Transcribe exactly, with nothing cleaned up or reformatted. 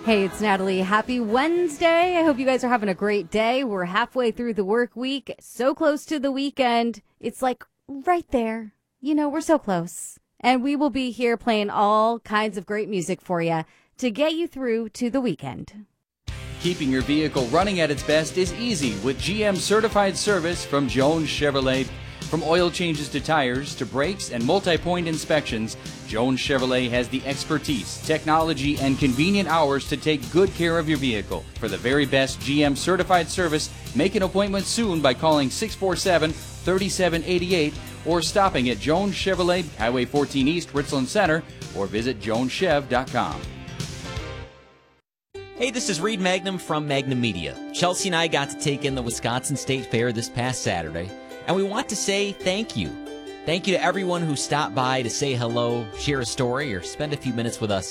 Hey, it's Natalie. Happy Wednesday. I hope you guys are having a great day. We're halfway through the work week, so close to the weekend. It's like right there. You know, we're so close. And we will be here playing all kinds of great music for you to get you through to the weekend. Keeping your vehicle running at its best is easy with G M certified service from Jones Chevrolet. From oil changes to tires to brakes and multi-point inspections, Jones Chevrolet has the expertise, technology, and convenient hours to take good care of your vehicle. For the very best G M certified service, make an appointment soon by calling six four seven, three seven eight eight or stopping at Jones Chevrolet, Highway fourteen East, Richland Center, or visit jones chev dot com. Hey, this is Reed Magnum from Magnum Media. Chelsea and I got to take in the Wisconsin State Fair this past Saturday, and we want to say thank you. Thank you to everyone who stopped by to say hello, share a story, or spend a few minutes with us